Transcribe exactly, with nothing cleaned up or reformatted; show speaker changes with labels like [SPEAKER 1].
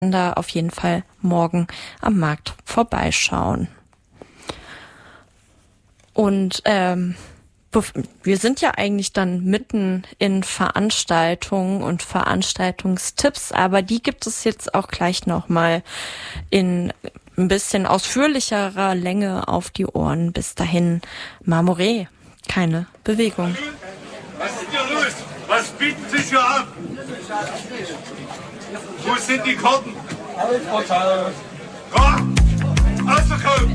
[SPEAKER 1] da auf jeden Fall morgen am Markt vorbeischauen. Und ähm, wir sind ja eigentlich dann mitten in Veranstaltungen und Veranstaltungstipps, aber die gibt es jetzt auch gleich nochmal in ein bisschen ausführlicherer Länge auf die Ohren. Bis dahin, Marmoré, keine Bewegung.
[SPEAKER 2] Was ist hier los? Was bieten Sie hier an? Wo sind die Karten? Ja, ausverkauft!